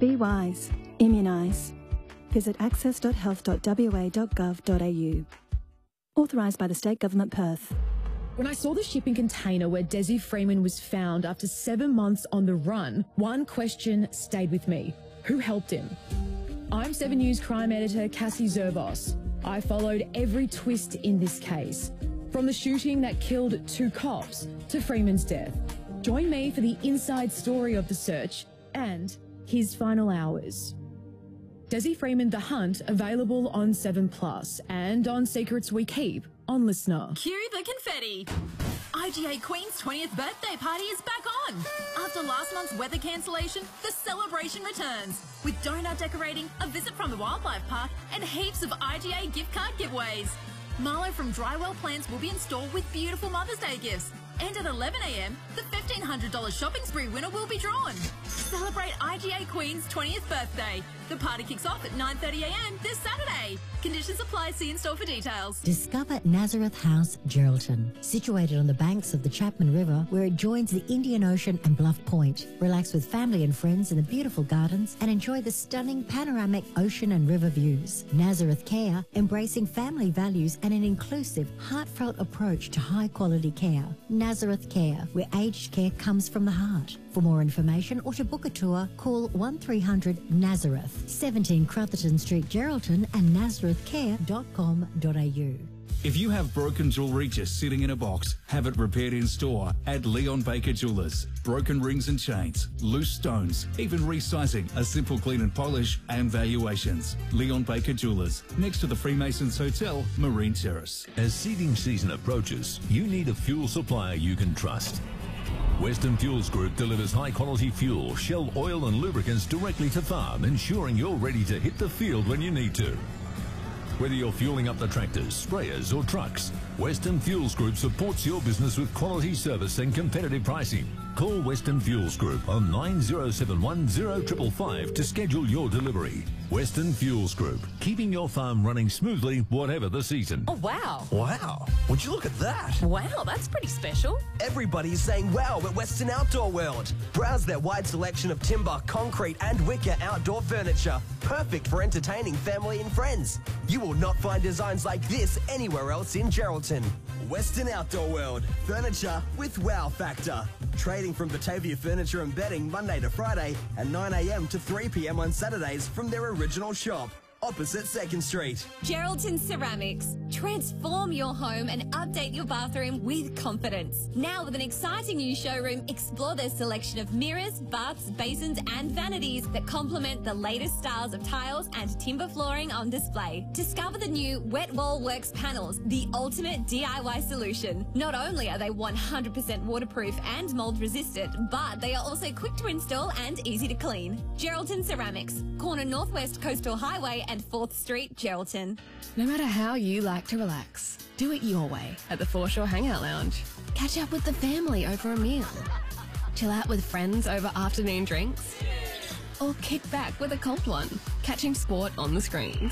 Be wise. Immunise. Visit access.health.wa.gov.au. Authorised by the State Government, Perth. When I saw the shipping container where Desi Freeman was found after 7 months on the run, one question stayed with me. Who helped him? I'm 7 News crime editor Cassie Zerbos. I followed every twist in this case, from the shooting that killed 2 cops to Freeman's death. Join me for the inside story of the search and his final hours. Desi Freeman: The Hunt, available on 7plus and on Secrets We Keep on Listener. Cue the confetti. IGA Queen's 20th birthday party is back on. After last month's weather cancellation, the celebration returns with donut decorating, a visit from the wildlife park, and heaps of IGA gift card giveaways. Marlo from Drywell Plants will be in store with beautiful Mother's Day gifts. And at 11 a.m, the $1,500 shopping spree winner will be drawn. Celebrate IGA Queen's 20th birthday. The party kicks off at 9:30 a.m. this Saturday. Conditions apply. See in store for details. Discover Nazareth House, Geraldton. Situated on the banks of the Chapman River, where it joins the Indian Ocean and Bluff Point. Relax with family and friends in the beautiful gardens and enjoy the stunning panoramic ocean and river views. Nazareth Care, embracing family values and an inclusive, heartfelt approach to high-quality care. Nazareth Care, where aged care comes from the heart. For more information or to book a tour, call 1300 Nazareth, 17 Crotherton Street, Geraldton, and nazarethcare.com.au. If you have broken jewellery just sitting in a box, have it repaired in store at Leon Baker Jewellers. Broken rings and chains, loose stones, even resizing, a simple clean and polish, and valuations. Leon Baker Jewellers, next to the Freemasons Hotel, Marine Terrace. As seeding season approaches, you need a fuel supplier you can trust. Western Fuels Group delivers high-quality fuel, Shell oil and lubricants directly to farm, ensuring you're ready to hit the field when you need to. Whether you're fueling up the tractors, sprayers or trucks, Western Fuels Group supports your business with quality service and competitive pricing. Call Western Fuels Group on 9071 0555 to schedule your delivery. Western Fuels Group, keeping your farm running smoothly whatever the season. Oh, wow. Wow, would you look at that? Wow, that's pretty special. Everybody is saying wow at Western Outdoor World. Browse their wide selection of timber, concrete and wicker outdoor furniture. Perfect for entertaining family and friends. You will not find designs like this anywhere else in Geraldton. Western Outdoor World, furniture with wow factor. Trading from Batavia Furniture and Bedding Monday to Friday and 9 a.m. to 3 p.m. on Saturdays from their original shop, opposite 2nd Street. Geraldton Ceramics. Transform your home and update your bathroom with confidence. Now with an exciting new showroom, explore their selection of mirrors, baths, basins and vanities that complement the latest styles of tiles and timber flooring on display. Discover the new Wet Wall Works panels, the ultimate DIY solution. Not only are they 100% waterproof and mold resistant, but they are also quick to install and easy to clean. Geraldton Ceramics, corner Northwest Coastal Highway and 4th Street, Geraldton. No matter how you like to relax, do it your way at the Foreshore Hangout Lounge. Catch up with the family over a meal. Chill out with friends over afternoon drinks. Or kick back with a cold one, catching sport on the screens.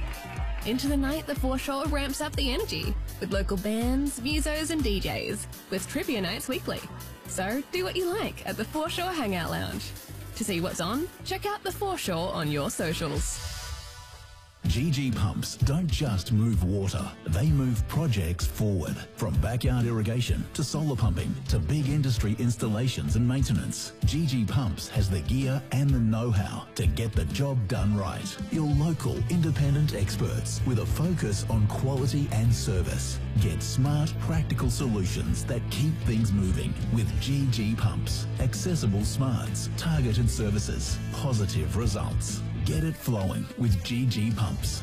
Into the night, the Foreshore ramps up the energy with local bands, musos and DJs with trivia nights weekly. So do what you like at the Foreshore Hangout Lounge. To see what's on, check out the Foreshore on your socials. GG Pumps don't just move water, they move projects forward. From backyard irrigation to solar pumping to big industry installations and maintenance, GG Pumps has the gear and the know-how to get the job done right. Your local independent experts with a focus on quality and service. Get smart, practical solutions that keep things moving with GG Pumps. Accessible smarts, targeted services, positive results. Get it flowing with GG Pumps.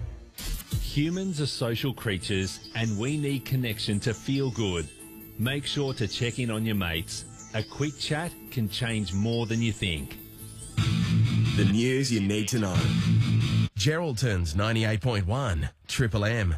Humans are social creatures and we need connection to feel good. Make sure to check in on your mates. A quick chat can change more than you think. The news you need to know. Geraldton's 98.1 Triple M.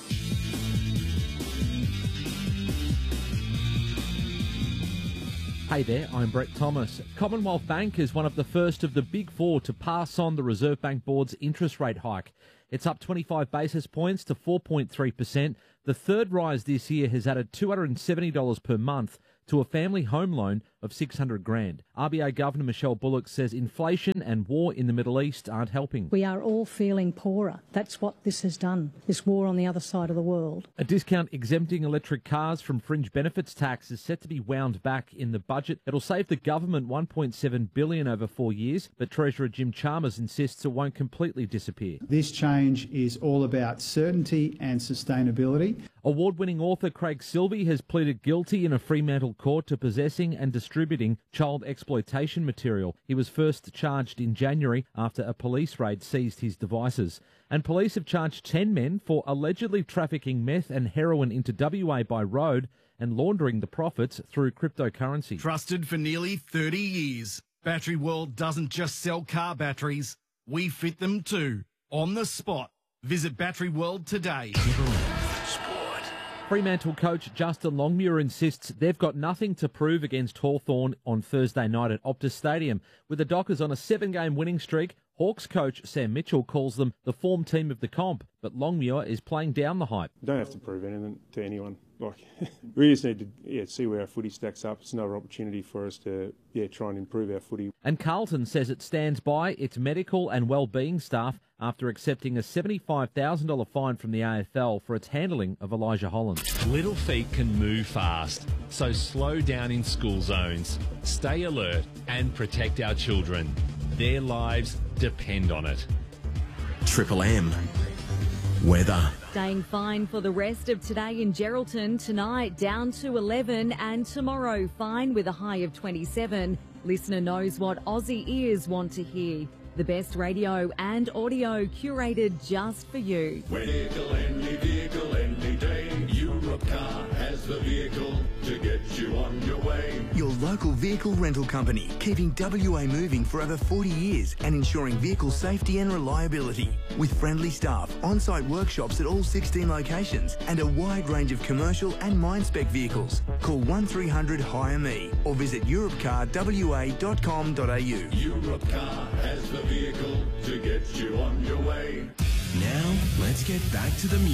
Hey there, I'm Brett Thomas. Commonwealth Bank is one of the first of the Big Four to pass on the Reserve Bank Board's interest rate hike. It's up 25 basis points to 4.3%. The third rise this year has added $270 per month to a family home loan of $600,000. RBA Governor Michelle Bullock says inflation and war in the Middle East aren't helping. We are all feeling poorer. That's what this has done, this war on the other side of the world. A discount exempting electric cars from fringe benefits tax is set to be wound back in the budget. It'll save the government $1.7 billion over 4 years, but Treasurer Jim Chalmers insists it won't completely disappear. This change is all about certainty and sustainability. Award-winning author Craig Silvey has pleaded guilty in a Fremantle court to possessing and distributing child exploitation material. He was first charged in January after a police raid seized his devices. And police have charged 10 men for allegedly trafficking meth and heroin into WA by road and laundering the profits through cryptocurrency. Trusted for nearly 30 years, Battery World doesn't just sell car batteries, we fit them too. On the spot. Visit Battery World today. Fremantle coach Justin Longmuir insists they've got nothing to prove against Hawthorn on Thursday night at Optus Stadium. With the Dockers on a 7-game winning streak, Hawks coach Sam Mitchell calls them the form team of the comp, but Longmuir is playing down the hype. You don't have to prove anything to anyone. We just need to see where our footy stacks up. It's another opportunity for us to try and improve our footy. And Carlton says it stands by its medical and well-being staff after accepting a $75,000 fine from the AFL for its handling of Elijah Holland. Little feet can move fast, so slow down in school zones, stay alert and protect our children. Their lives depend on it. Triple M. Weather. Staying fine for the rest of today in Geraldton. Tonight down to 11 and tomorrow fine with a high of 27. Listener knows what Aussie ears want to hear. The best radio and audio curated just for you. Vehicle, any day. Europcar has the vehicle to get you on your way. Your local vehicle rental company, keeping WA moving for over 40 years and ensuring vehicle safety and reliability. With friendly staff, on-site workshops at all 16 locations and a wide range of commercial and mine-spec vehicles. Call 1300 Hire Me or visit europecarwa.com.au. Europcar has the vehicle to get you on your way. Now, let's get back to the music.